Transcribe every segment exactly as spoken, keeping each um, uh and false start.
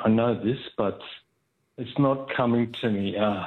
I know this, but it's not coming to me. Uh,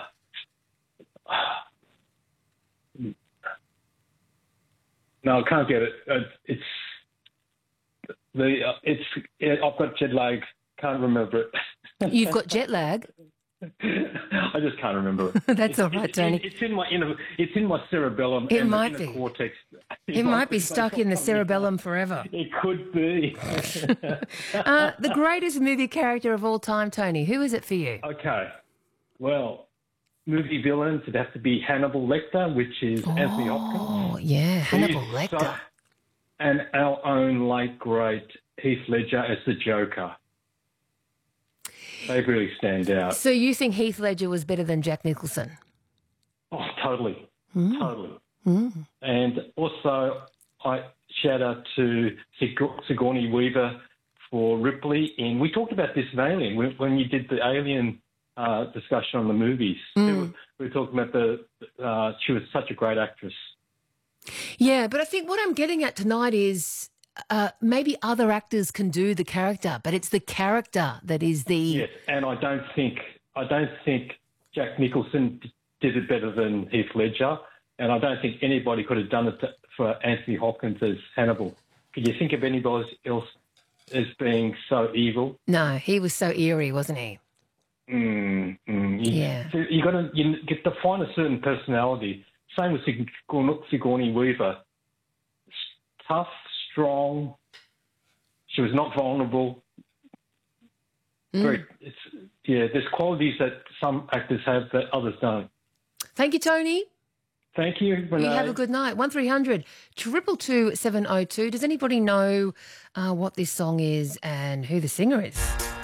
no, I can't get it. Uh, it's the. Uh, it's. Yeah, I've got jet lag. Can't remember it. You've got jet lag? I just can't remember it. That's it's, all right, it's, Tony. It's in my inner, it's in my cerebellum. It and might the be. inner cortex. It, it might be stuck in the cerebellum forever. It could be. uh, the greatest movie character of all time, Tony. Who is it for you? Okay. Well, movie villains, it'd have to be Hannibal Lecter, which is oh, Anthony Hopkins. Oh, yeah, Hannibal He's Lecter. So, and our own late, great Heath Ledger as the Joker. They really stand out. So you think Heath Ledger was better than Jack Nicholson? Oh, totally. Mm. Totally. Mm. And also, I shout out to Sig- Sigourney Weaver for Ripley. And we talked about this in Alien, when, when you did the Alien uh, discussion on the movies. Mm. We were talking about the, uh, she was such a great actress. Yeah, but I think what I'm getting at tonight is uh, maybe other actors can do the character, but it's the character that is the... Yes, and I don't think, I don't think Jack Nicholson did it better than Heath Ledger. And I don't think anybody could have done it to, for Anthony Hopkins as Hannibal. Could you think of anybody else as being so evil? No, he was so eerie, wasn't he? Mm, mm. You, Yeah. so you got to you get to find a certain personality. Same with Sigourney, Sigourney Weaver. Tough, strong. She was not vulnerable. Mm. Very, it's, yeah, there's qualities that some actors have that others don't. Thank you, Tony. Thank you, Renee. You have a good night. one three hundred, two two two, seven oh two. Does anybody know uh, what this song is and who the singer is?